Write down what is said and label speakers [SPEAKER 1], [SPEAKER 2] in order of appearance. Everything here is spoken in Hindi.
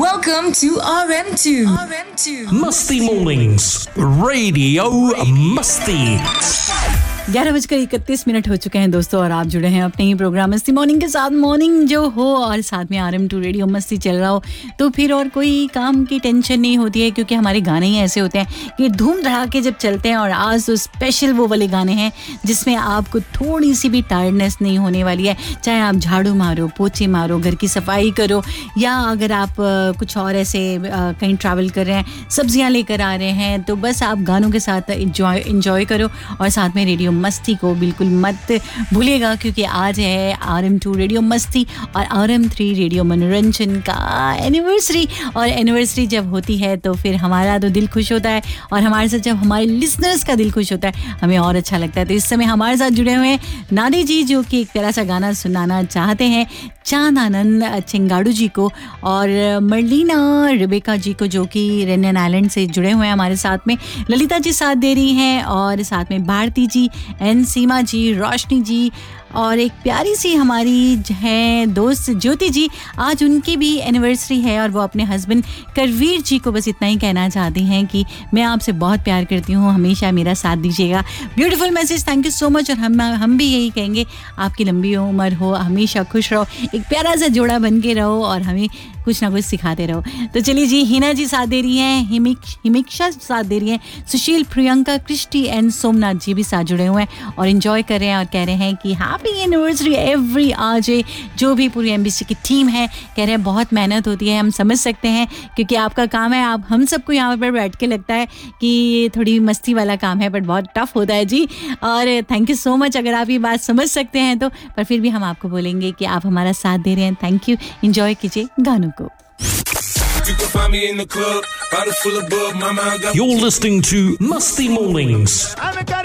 [SPEAKER 1] Welcome to RM2.
[SPEAKER 2] Musty Mornings, Radio Musty.
[SPEAKER 3] 11:31 हो चुके हैं दोस्तों और आप जुड़े हैं अपने ही प्रोग्राम मस्ती मॉर्निंग के साथ। मॉर्निंग जो हो और साथ में RM2 रेडियो मस्ती चल रहा हो तो फिर और कोई काम की टेंशन नहीं होती है, क्योंकि हमारे गाने ही ऐसे होते हैं कि धूम धड़ाके जब चलते हैं। और आज तो स्पेशल वो वाले गाने हैं जिसमें आपको थोड़ी सी भी टायर्डनेस नहीं होने वाली है। चाहे आप झाड़ू मारो, पोछे मारो, घर की सफाई करो, या अगर आप कुछ और ऐसे कहीं ट्रैवल कर रहे हैं, सब्जियाँ लेकर आ रहे हैं, तो बस आप गानों के साथ इंजॉय करो और साथ में रेडियो मस्ती को बिल्कुल मत भूलिएगा, क्योंकि आज है RM2 रेडियो मस्ती और RM3 रेडियो मनोरंजन का एनिवर्सरी। और एनिवर्सरी जब होती है तो फिर हमारा तो दिल खुश होता है, और हमारे साथ जब हमारे लिसनर्स का दिल खुश होता है हमें और अच्छा लगता है। तो इस समय हमारे साथ जुड़े हुए हैं नादी जी, जो कि एक प्यारा सा गाना सुनाना चाहते हैं चांद आनंद चिंगाड़ू जी को, और मर्लिना रिबेका जी को, जो कि रेनियन आइलैंड से जुड़े हुए हैं हमारे साथ में। ललिता जी साथ दे रही हैं, और साथ में भारती जी एंड सीमा जी, रोशनी जी, और एक प्यारी सी हमारी है दोस्त ज्योति जी। आज उनकी भी एनिवर्सरी है और वो अपने हस्बैंड करवीर जी को बस इतना ही कहना चाहती हैं कि मैं आपसे बहुत प्यार करती हूँ, हमेशा मेरा साथ दीजिएगा। Beautiful message, thank you so much. और हम भी यही कहेंगे, आपकी लंबी उम्र हो, हमेशा खुश रहो, एक प्यारा सा जोड़ा बन के रहो और हमें कुछ ना कुछ सिखाते रहो। तो चलिए जी, हिना जी साथ दे रही हैं, हिमिक्षा साथ दे रही हैं, सुशील, प्रियंका, कृष्टि एंड सोमनाथ जी भी साथ जुड़े हुए हैं और एंजॉय कर रहे हैं और कह रहे हैं कि हैप्पी एनिवर्सरी एवरी आरजे। जो भी पूरी एमबीसी की टीम है कह रहे हैं बहुत मेहनत होती है, हम समझ सकते हैं, क्योंकि आपका काम है। आप हम सबको यहाँ पर बैठ के लगता है कि थोड़ी मस्ती वाला काम है, बट बहुत टफ होता है जी। और थैंक यू सो मच, अगर आप ये बात समझ सकते हैं तो। पर फिर भी हम आपको बोलेंगे कि आप हमारा साथ दे रहे हैं, थैंक यू। एंजॉय कीजिए गानों को।
[SPEAKER 2] You're listening to Musty Mornings.